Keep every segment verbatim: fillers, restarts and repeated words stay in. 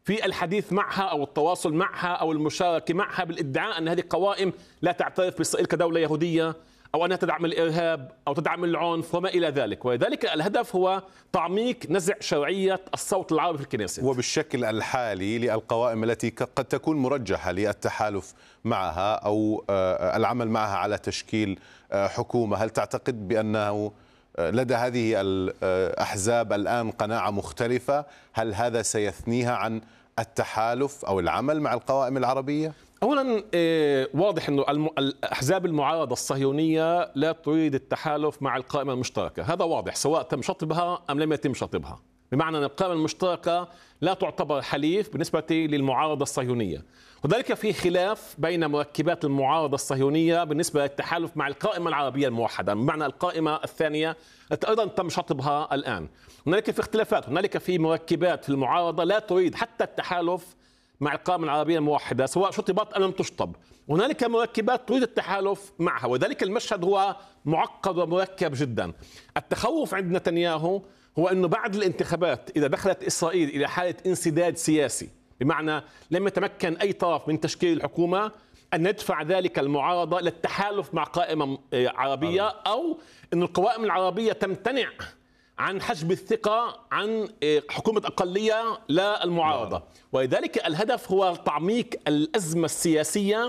في الحديث معها أو التواصل معها أو المشاركة معها بالادعاء أن هذه القوائم لا تعترف بإسرائيل كدولة يهودية أو أنها تدعم الإرهاب أو تدعم العنف وما إلى ذلك. ولذلك الهدف هو تعميق نزع شرعية الصوت العربي في الكنيسة. وبالشكل الحالي للقوائم التي قد تكون مرجحة للتحالف معها أو العمل معها على تشكيل حكومة، هل تعتقد بأنه لدى هذه الأحزاب الآن قناعة مختلفة؟ هل هذا سيثنيها عن التحالف أو العمل مع القوائم العربية؟ أولا واضح أنه الأحزاب المعارضة الصهيونية لا تريد التحالف مع القائمة المشتركة، هذا واضح سواء تم شطبها أم لم يتم شطبها، بمعنى أن القائمة المشتركة لا تعتبر حليف بالنسبة للمعارضة الصهيونية. وذلك في خلاف بين مركبات المعارضة الصهيونية بالنسبة للتحالف مع القائمة العربية الموحدة، بمعنى القائمة الثانية التي أيضا تم شطبها الآن. هنالك في اختلافات، هنالك في مركبات في المعارضة لا تريد حتى التحالف مع القائمة العربية الموحدة سواء شطبت أم لم تشطب، هنالك مركبات تريد التحالف معها، وذلك المشهد هو معقد ومركب جدا. التخوف عند نتنياهو هو أنه بعد الانتخابات إذا دخلت إسرائيل إلى حالة انسداد سياسي، بمعنى لم يتمكن أي طرف من تشكيل الحكومة، أن يدفع ذلك المعارضة للتحالف مع قائمة عربية، أو أن القوائم العربية تمتنع عن حجب الثقة عن حكومة أقلية للمعارضة. ولذلك الهدف هو تعميق الأزمة السياسية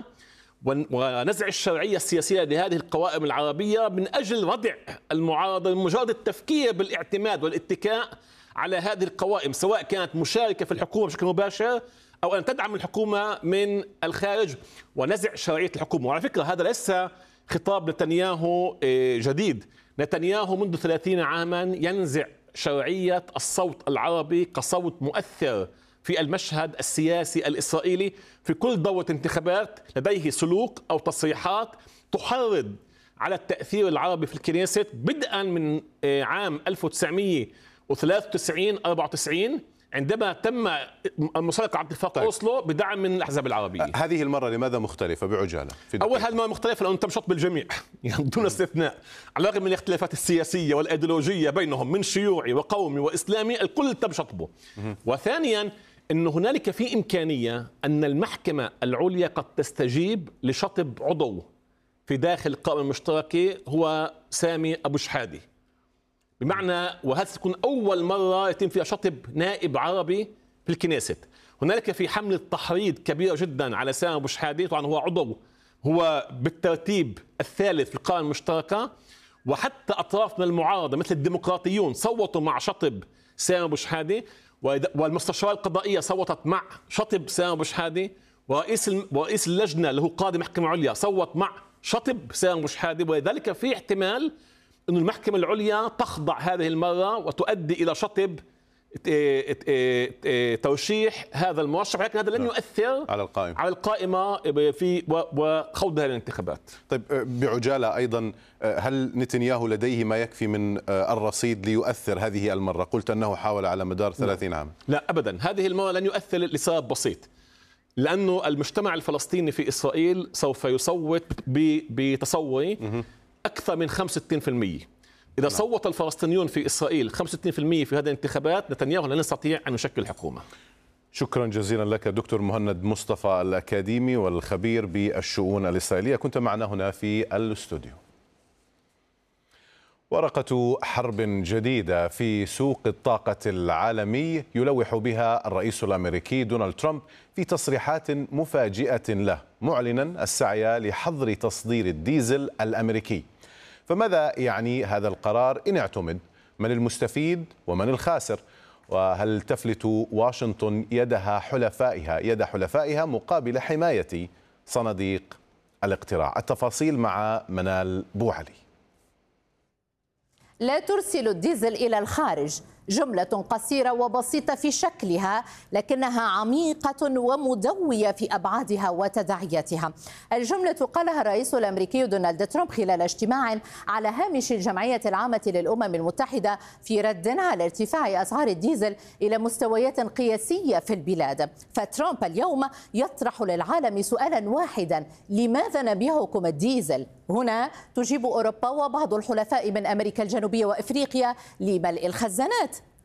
ونزع الشرعية السياسية لهذه القوائم العربية من أجل ردع المعارضة بمجرد التفكير بالاعتماد والاتكاء على هذه القوائم، سواء كانت مشاركة في الحكومة بشكل مباشر أو أن تدعم الحكومة من الخارج، ونزع شرعية الحكومة. وعلى فكرة هذا ليس خطاب نتنياهو جديد، نتنياهو منذ ثلاثين عاما ينزع شرعية الصوت العربي كصوت مؤثر في المشهد السياسي الإسرائيلي. في كل دورة انتخابات لديه سلوك أو تصريحات تحرض على التأثير العربي في الكنيسة، بدءا من عام ألف وتسعمئة وثلاثة وتسعين أربعة وتسعين عندما تم المشاركة على اتفاق أوسلو بدعم من الأحزاب العربية. هذه المرة لماذا مختلفة بعجالة؟ أول هذه المرة مختلفة لأنه تم شطب الجميع يعني دون استثناء، على الرغم من الاختلافات السياسية والأيديولوجية بينهم من شيوعي وقومي وإسلامي، الكل تم شطبه. وثانيا أن هنالك في إمكانية أن المحكمة العليا قد تستجيب لشطب عضو في داخل القائمة المشتركة هو سامي أبو شحادة، بمعنى وهذا ستكون أول مرة يتم فيها شطب نائب عربي في الكنيست. هنالك في حملة تحريض كبيرة جدا على سامي أبو شحادة، طبعا هو عضو هو بالترتيب الثالث في القائمة المشتركة، وحتى أطراف من المعارضة مثل الديمقراطيون صوتوا مع شطب سامي أبو شحادة، والمستشارة القضائية صوتت مع شطب سامي أبو شحادة، ورئيس ورئيس اللجنة اللي هو قاضي محكمة عليا صوت مع شطب سامي أبو شحادة. ولذلك في احتمال أن المحكمة العليا تخضع هذه المرة وتؤدي إلى شطب ترشيح هذا المرشح، ولكن هذا لن يؤثر على القائمة على القائمة في وخوضها الانتخابات. طيب بعجالة أيضا، هل نتنياهو لديه ما يكفي من الرصيد ليؤثر هذه المرة؟ قلت أنه حاول على مدار ثلاثين عام. لا أبدا، هذه المرة لن يؤثر لسبب بسيط، لأنه المجتمع الفلسطيني في إسرائيل سوف يصوت بتصوري أكثر من خمسة وستين بالمئة. إذا صوت الفلسطينيون في إسرائيل خمسة وستين بالمئة في هذه الانتخابات، نتنياهو لن يستطيع أن يشكل حكومة. شكرا جزيلا لك دكتور مهند مصطفى الأكاديمي والخبير بالشؤون الإسرائيلية، كنت معنا هنا في الاستوديو. ورقة حرب جديدة في سوق الطاقة العالمي يلوح بها الرئيس الأمريكي دونالد ترامب في تصريحات مفاجئة له، معلنا السعي لحظر تصدير الديزل الأمريكي. فماذا يعني هذا القرار إن اعتمد؟ من المستفيد ومن الخاسر؟ وهل تفلت واشنطن يدها حلفائها يد حلفائها مقابل حماية صناديق الاقتراع؟ التفاصيل مع منال بوعلي. لا ترسل الديزل إلى الخارج، جملة قصيرة وبسيطة في شكلها لكنها عميقة ومدوية في أبعادها وتداعياتها. الجملة قالها الرئيس الأمريكي دونالد ترامب خلال اجتماع على هامش الجمعية العامة للأمم المتحدة في رد على ارتفاع أسعار الديزل إلى مستويات قياسية في البلاد. فترامب اليوم يطرح للعالم سؤالا واحدا: لماذا نبيعكم الديزل؟ هنا تجيب أوروبا وبعض الحلفاء من أمريكا الجنوبية وإفريقيا لملء الخزانات.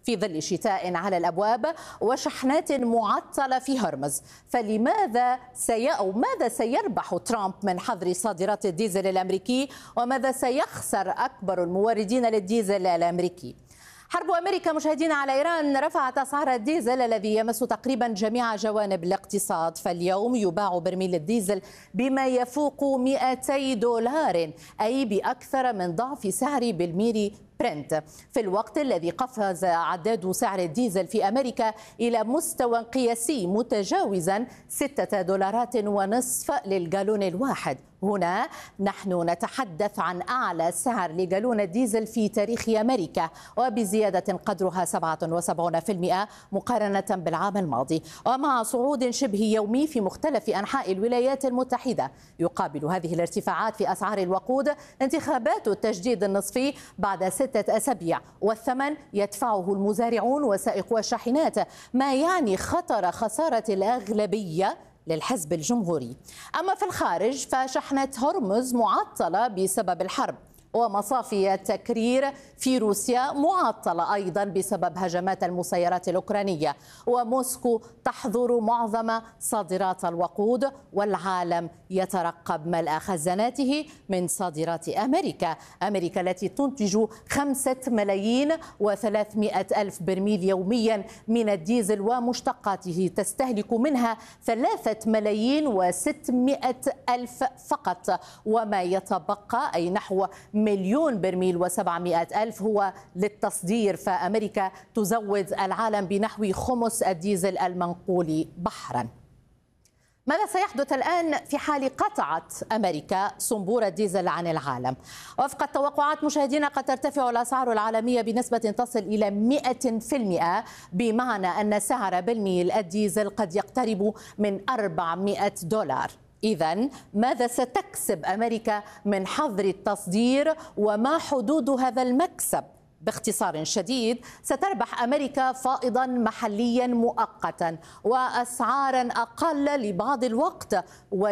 في ظل شتاء على الأبواب وشحنات معطلة في هرمز. فلماذا سي أو ماذا سيربح ترامب من حظر صادرات الديزل الأمريكي، وماذا سيخسر أكبر الموردين للديزل الأمريكي؟ حرب أمريكا مشاهدينا على إيران رفعت أسعار الديزل الذي يمس تقريبا جميع جوانب الاقتصاد. فاليوم يباع برميل الديزل بما يفوق مئتي دولار، أي بأكثر من ضعف سعر بالميري برنت، في الوقت الذي قفز عداد سعر الديزل في أمريكا إلى مستوى قياسي متجاوزا ستة دولارات ونصف للجالون الواحد. هنا نحن نتحدث عن أعلى سعر لجالون الديزل في تاريخ أمريكا، وبزيادة قدرها سبعة وسبعين بالمئة مقارنة بالعام الماضي، ومع صعود شبه يومي في مختلف أنحاء الولايات المتحدة. يقابل هذه الارتفاعات في أسعار الوقود انتخابات التجديد النصفي بعد ستة أسابيع، والثمن يدفعه المزارعون وسائقو الشاحنات، ما يعني خطر خسارة الأغلبية للحزب الجمهوري. أما في الخارج فشحنة هرمز معطلة بسبب الحرب، ومصافي التكرير في روسيا معطلة أيضا بسبب هجمات المسيرات الأوكرانية، وموسكو تحظر معظم صادرات الوقود، والعالم يترقب ملء خزاناته من صادرات أمريكا. أمريكا التي تنتج خمسة ملايين وثلاثمئة ألف برميل يوميا من الديزل ومشتقاته تستهلك منها ثلاثة ملايين وستمئة ألف فقط، وما يتبقى أي نحو مليون برميل وسبعمئة ألف هو للتصدير. فأمريكا تزود العالم بنحو خمس الديزل المنقول بحرا. ماذا سيحدث الآن في حال قطعت أمريكا صنبور الديزل عن العالم؟ وفق التوقعات مشاهدينا قد ترتفع الأسعار العالمية بنسبة تصل إلى مئة بالمئة، بمعنى أن سعر برميل الديزل قد يقترب من أربعمئة دولار. إذن ماذا ستكسب أمريكا من حظر التصدير، وما حدود هذا المكسب؟ باختصار شديد، ستربح أمريكا فائضا محليا مؤقتا وأسعارا أقل لبعض الوقت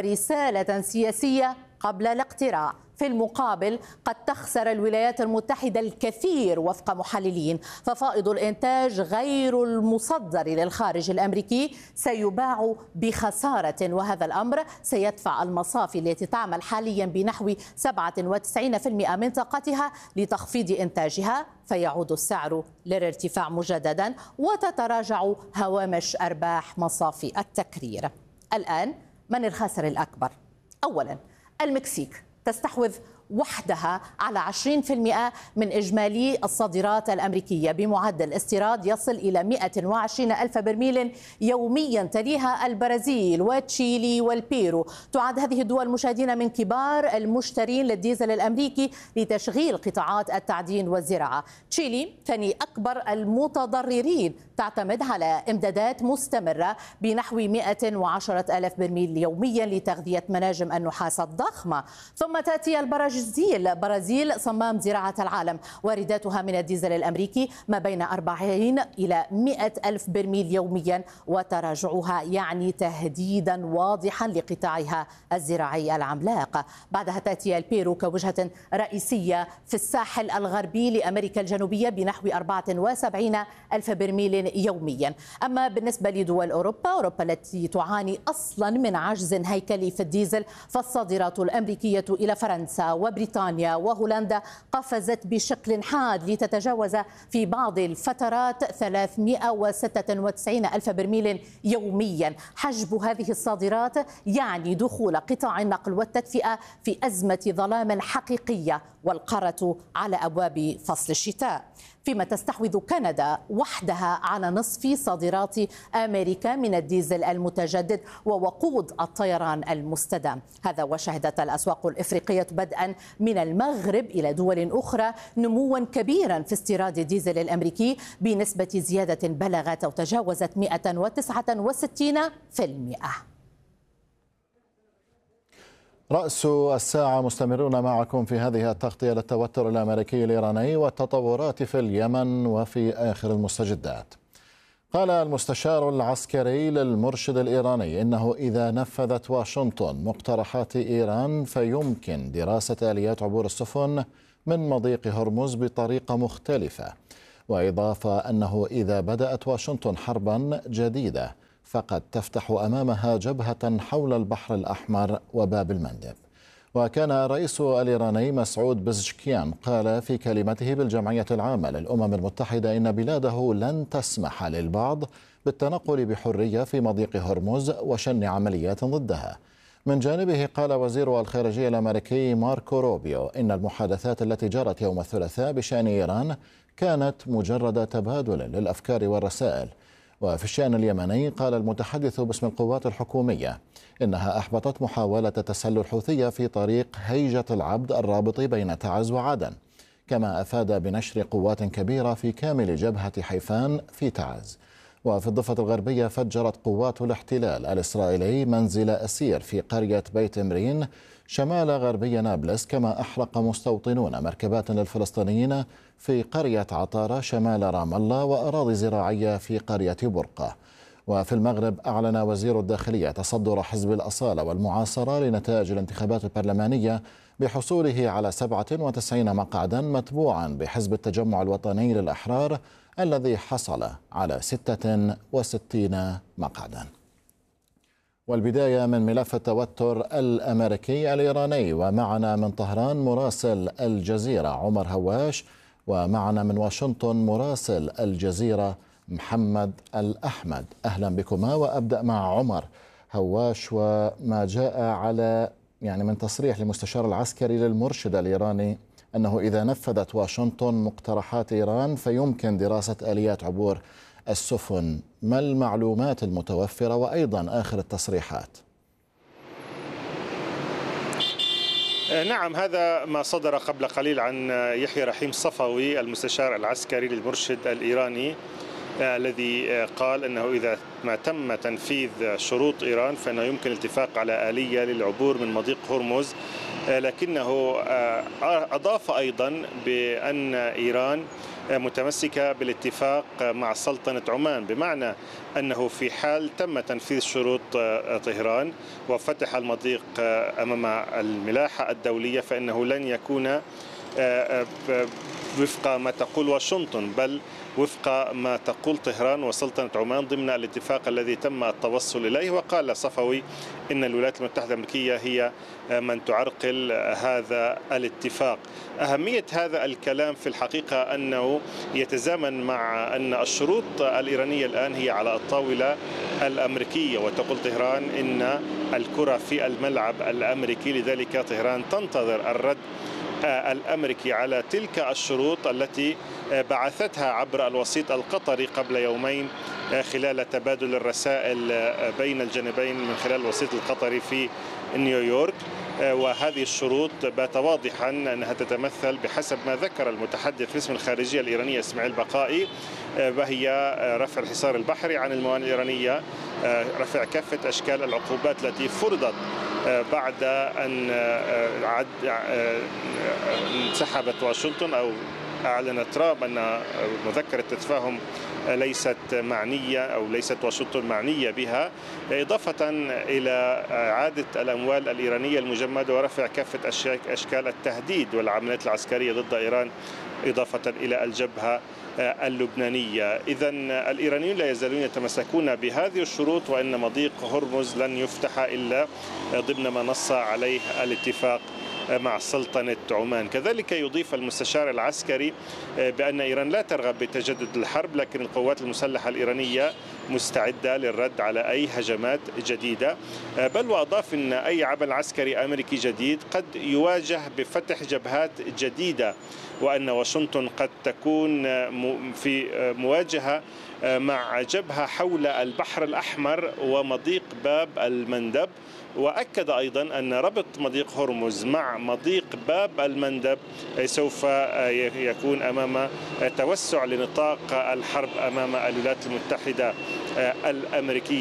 ورسالة سياسية قبل الاقتراع. في المقابل قد تخسر الولايات المتحدة الكثير وفق محللين، ففائض الإنتاج غير المصدر للخارج الأمريكي سيباع بخسارة، وهذا الأمر سيدفع المصافي التي تعمل حاليا بنحو سبعة وتسعين بالمئة من طاقتها لتخفيض إنتاجها، فيعود السعر للارتفاع مجددا وتتراجع هوامش أرباح مصافي التكرير. الآن من الخاسر الأكبر؟ أولا المكسيك تستحوذ وحدها على عشرين بالمئة من إجمالي الصادرات الأمريكية بمعدل استيراد يصل إلى مئة وعشرين ألف برميل يوميا، تليها البرازيل وتشيلي والبيرو. تعد هذه الدول مشاهدين من كبار المشترين للديزل الأمريكي لتشغيل قطاعات التعدين والزراعة. تشيلي ثاني أكبر المتضررين، تعتمد على إمدادات مستمرة بنحو مئة وعشرة ألف برميل يوميا لتغذية مناجم النحاس الضخمة. ثم تأتي البرازيل، البرازيل صمام زراعة العالم، وارداتها من الديزل الأمريكي ما بين أربعين إلى مئة ألف برميل يوميا، وتراجعها يعني تهديدا واضحا لقطاعها الزراعي العملاق. بعدها تأتي البيرو كوجهة رئيسية في الساحل الغربي لأمريكا الجنوبية بنحو أربعة وسبعين ألف برميل يوميا. أما بالنسبة لدول أوروبا، أوروبا التي تعاني أصلا من عجز هيكلي في الديزل، فالصادرات الأمريكية إلى فرنسا وبريطانيا وهولندا قفزت بشكل حاد لتتجاوز في بعض الفترات ثلاثمئة وستة وتسعين ألف برميل يوميا. حجب هذه الصادرات يعني دخول قطاع النقل والتدفئة في أزمة ظلام حقيقية، والقارة على أبواب فصل الشتاء. فيما تستحوذ كندا وحدها على نصف صادرات أمريكا من الديزل المتجدد ووقود الطيران المستدام. هذا وشهدت الأسواق الإفريقية بدءا من المغرب إلى دول أخرى نموا كبيرا في استيراد الديزل الأمريكي بنسبة زيادة بلغت أو تجاوزت مئة وتسعة وستين بالمئة. رأس الساعة مستمرون معكم في هذه التغطية للتوتر الأمريكي الإيراني والتطورات في اليمن وفي آخر المستجدات. قال المستشار العسكري للمرشد الإيراني إنه إذا نفذت واشنطن مقترحات إيران فيمكن دراسة آليات عبور السفن من مضيق هرمز بطريقة مختلفة. وإضافة أنه إذا بدأت واشنطن حربا جديدة فقد تفتح أمامها جبهة حول البحر الأحمر وباب المندب. وكان الرئيس الإيراني مسعود بزشكيان قال في كلمته بالجمعية العامة للأمم المتحدة إن بلاده لن تسمح للبعض بالتنقل بحرية في مضيق هرمز وشن عمليات ضدها. من جانبه قال وزير الخارجية الأمريكي ماركو روبيو إن المحادثات التي جرت يوم الثلاثاء بشأن إيران كانت مجرد تبادل للأفكار والرسائل. وفي الشأن اليمني قال المتحدث باسم القوات الحكومية إنها أحبطت محاولة تسلل الحوثية في طريق هيجة العبد الرابط بين تعز وعدن، كما أفاد بنشر قوات كبيرة في كامل جبهة حيفان في تعز. وفي الضفة الغربية فجرت قوات الاحتلال الإسرائيلي منزل أسير في قرية بيت مرين شمال غربي نابلس، كما أحرق مستوطنون مركبات للفلسطينيين في قرية عطارة شمال رام الله وأراضي زراعية في قرية برقة. وفي المغرب أعلن وزير الداخلية تصدر حزب الأصالة والمعاصرة لنتائج الانتخابات البرلمانية بحصوله على سبعة وتسعين مقعدا، متبوعا بحزب التجمع الوطني للأحرار الذي حصل على ستة وستين مقعدا. والبداية من ملف التوتر الأمريكي الإيراني، ومعنا من طهران مراسل الجزيرة عمر هواش، ومعنا من واشنطن مراسل الجزيرة محمد الأحمد. أهلا بكما. وأبدأ مع عمر هواش وما جاء على يعني من تصريح لمستشار العسكري للمرشد الإيراني أنه إذا نفذت واشنطن مقترحات إيران فيمكن دراسة آليات عبور السفن. ما المعلومات المتوفرة وأيضا آخر التصريحات؟ نعم، هذا ما صدر قبل قليل عن يحيى رحيم صفوي المستشار العسكري للمرشد الإيراني، الذي قال أنه إذا ما تم تنفيذ شروط إيران فإنه يمكن الاتفاق على آلية للعبور من مضيق هرمز، لكنه أضاف أيضا بأن إيران متمسكة بالاتفاق مع سلطنة عمان، بمعنى أنه في حال تم تنفيذ شروط طهران وفتح المضيق أمام الملاحة الدولية فإنه لن يكون وفق ما تقول واشنطن، بل وفق ما تقول طهران وسلطنة عمان ضمن الاتفاق الذي تم التوصل إليه. وقال صفوي إن الولايات المتحدة الأمريكية هي من تعرقل هذا الاتفاق. أهمية هذا الكلام في الحقيقة أنه يتزامن مع أن الشروط الإيرانية الآن هي على الطاولة الأمريكية، وتقول طهران إن الكرة في الملعب الأمريكي، لذلك طهران تنتظر الرد الأمريكي على تلك الشروط التي بعثتها عبر الوسيط القطري قبل يومين خلال تبادل الرسائل بين الجانبين من خلال الوسيط القطري في نيويورك. وهذه الشروط بات واضحا أنها تتمثل بحسب ما ذكر المتحدث باسم الخارجية الإيرانية إسماعيل بقائي، وهي رفع الحصار البحري عن الموانئ الإيرانية، رفع كافة أشكال العقوبات التي فرضت بعد أن انسحبت واشنطن أو أعلن ترامب أن مذكرة التفاهم ليست معنية أو ليست واشنطن معنية بها، إضافة إلى إعادة الأموال الإيرانية المجمدة ورفع كافة أشكال التهديد والعمليات العسكرية ضد إيران، إضافة إلى الجبهة اللبنانية. إذا الإيرانيون لا يزالون يتمسكون بهذه الشروط، وأن مضيق هرمز لن يفتح إلا ضمن ما نص عليه الاتفاق مع سلطنة عمان. كذلك يضيف المستشار العسكري بأن إيران لا ترغب بتجدد الحرب، لكن القوات المسلحة الإيرانية مستعدة للرد على أي هجمات جديدة، بل وأضاف أن أي عمل عسكري أمريكي جديد قد يواجه بفتح جبهات جديدة، وأن واشنطن قد تكون في مواجهة مع جبهة حول البحر الأحمر ومضيق باب المندب. وأكد أيضا أن ربط مضيق هرمز مع مضيق باب المندب سوف يكون أمام توسع لنطاق الحرب أمام الولايات المتحدة الأمريكية.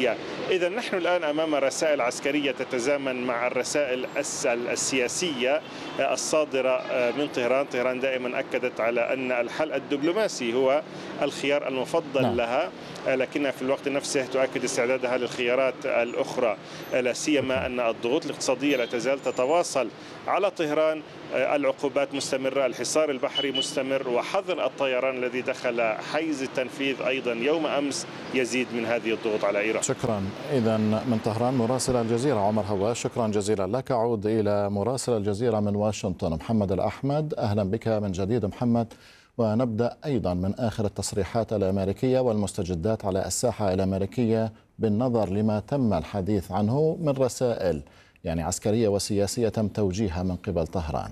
إذا نحن الآن أمام رسائل عسكرية تتزامن مع الرسائل السياسية الصادرة من طهران. طهران دائما أكدت على أن الحل الدبلوماسي هو الخيار المفضل نعم. لها، لكنها في الوقت نفسه تؤكد استعدادها للخيارات الأخرى، لا سيما أن الضغوط الاقتصادية لا تزال تتواصل على طهران. العقوبات مستمرة، الحصار البحري مستمر، وحظر الطيران الذي دخل حيز التنفيذ أيضا يوم أمس يزيد من هذه الضغوط على إيران. شكرا. إذا من طهران مراسل الجزيرة عمر هواش، شكرا جزيلا لك. أعود إلى مراسل الجزيرة من واشنطن محمد الأحمد. أهلا بك من جديد محمد، ونبدأ أيضا من آخر التصريحات الأمريكية والمستجدات على الساحة الأمريكية بالنظر لما تم الحديث عنه من رسائل يعني عسكرية وسياسية تم توجيهها من قبل طهران.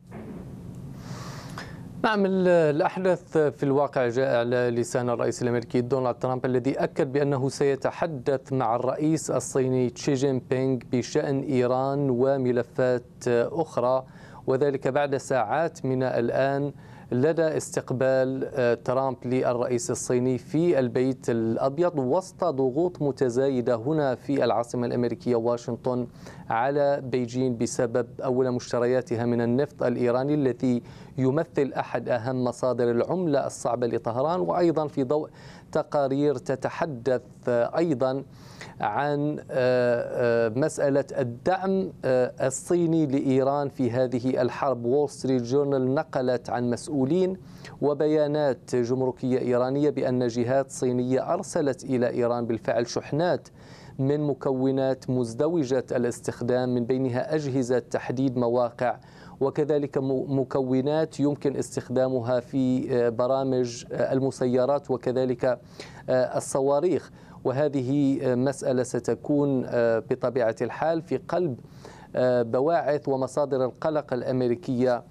نعم، الأحدث في الواقع جاء على لسان الرئيس الأمريكي دونالد ترامب الذي أكد بأنه سيتحدث مع الرئيس الصيني شي جين بينغ بشأن إيران وملفات أخرى، وذلك بعد ساعات من الآن لدى استقبال ترامب للرئيس الصيني في البيت الأبيض وسط ضغوط متزايدة هنا في العاصمة الأمريكية واشنطن على بيجين بسبب أول مشترياتها من النفط الإيراني الذي يمثل أحد أهم مصادر العملة الصعبة لطهران، وأيضا في ضوء تقارير تتحدث أيضا عن مسألة الدعم الصيني لإيران في هذه الحرب. وول ستريت جورنال نقلت عن مسؤولين وبيانات جمركية إيرانية بأن جهات صينية أرسلت إلى إيران بالفعل شحنات من مكونات مزدوجة الاستخدام، من بينها أجهزة تحديد مواقع وكذلك مكونات يمكن استخدامها في برامج المسيرات وكذلك الصواريخ. وهذه مسألة ستكون بطبيعة الحال في قلب بواعث ومصادر القلق الأمريكية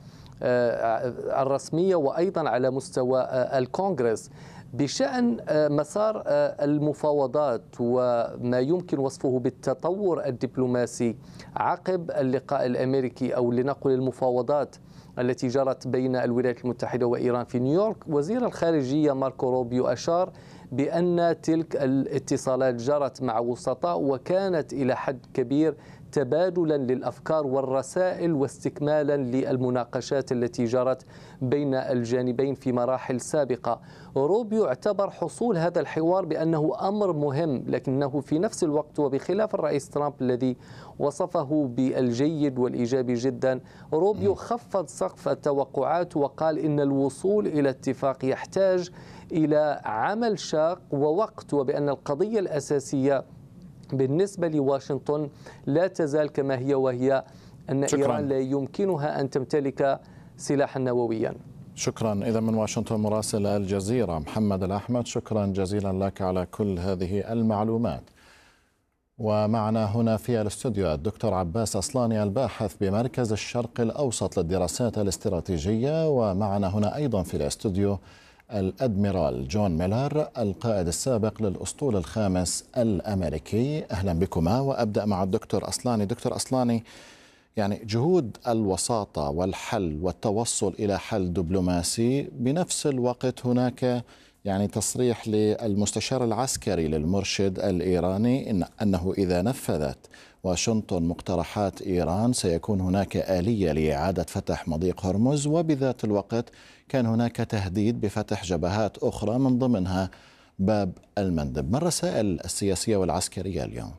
الرسمية وأيضا على مستوى الكونغرس بشأن مسار المفاوضات وما يمكن وصفه بالتطور الدبلوماسي عقب اللقاء الأمريكي أو لنقل المفاوضات التي جرت بين الولايات المتحدة وإيران في نيويورك. وزير الخارجية ماركو روبيو أشار بأن تلك الاتصالات جرت مع وسطاء وكانت إلى حد كبير تبادلا للأفكار والرسائل واستكمالا للمناقشات التي جرت بين الجانبين في مراحل سابقة. روبيو اعتبر حصول هذا الحوار بأنه أمر مهم، لكنه في نفس الوقت وبخلاف الرئيس ترامب الذي وصفه بالجيد والإيجابي جدا، روبيو خفض سقف التوقعات وقال إن الوصول إلى اتفاق يحتاج إلى عمل شاق ووقت، وبأن القضية الأساسية بالنسبة لواشنطن لا تزال كما هي، وهي أن شكرا. إيران لا يمكنها أن تمتلك سلاحا نوويا. شكرا. إذا من واشنطن مراسل الجزيرة محمد الأحمد، شكرا جزيلا لك على كل هذه المعلومات. ومعنا هنا في الاستوديو الدكتور عباس أصلاني الباحث بمركز الشرق الأوسط للدراسات الاستراتيجية، ومعنا هنا أيضا في الاستوديو الأدميرال جون ميلر القائد السابق للأسطول الخامس الأمريكي. أهلا بكما. وأبدأ مع الدكتور أصلاني. دكتور أصلاني، يعني جهود الوساطة والحل والتوصل إلى حل دبلوماسي، بنفس الوقت هناك يعني تصريح للمستشار العسكري للمرشد الإيراني إن أنه إذا نفذت واشنطن مقترحات إيران سيكون هناك آلية لإعادة فتح مضيق هرمز، وبذات الوقت كان هناك تهديد بفتح جبهات أخرى من ضمنها باب المندب. ما الرسائل السياسية والعسكرية اليوم؟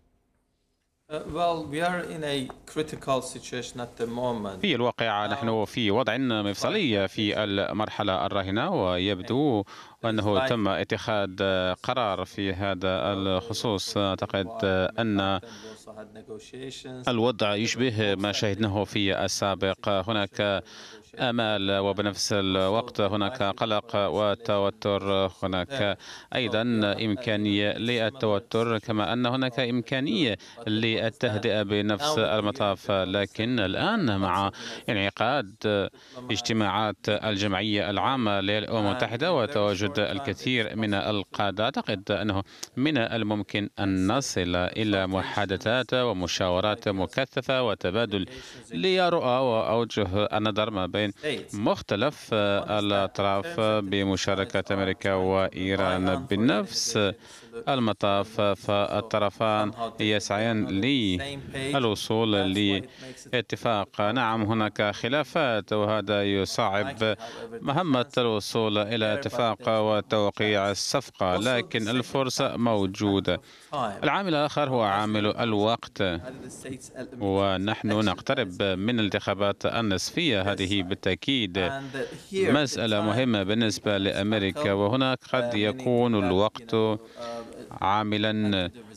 في الواقع نحن في وضع مفصلي في المرحلة الراهنة، ويبدو أنه تم اتخاذ قرار في هذا الخصوص. أعتقد أن الوضع يشبه ما شاهدناه في السابق. هناك آمال وبنفس الوقت هناك قلق وتوتر، هناك أيضا إمكانية للتوتر كما أن هناك إمكانية للتهدئة بنفس المطاف. لكن الآن مع انعقاد اجتماعات الجمعية العامة للأمم المتحدة وتواجد الكثير من القادة، أعتقد أنه من الممكن أن نصل إلى محادثات ومشاورات مكثفة وتبادل لرؤى وأوجه النظر ما بين مختلف الأطراف بمشاركة أمريكا وإيران. بنفس المطاف فالطرفان يسعيان للوصول لاتفاق. نعم هناك خلافات وهذا يصعب مهمة الوصول إلى اتفاق وتوقيع الصفقة، لكن الفرصة موجودة. العامل الآخر هو عامل الوقت، ونحن نقترب من الانتخابات النصفية. هذه بالتأكيد مسألة مهمة بالنسبة لأمريكا، وهنا قد يكون الوقت عاملا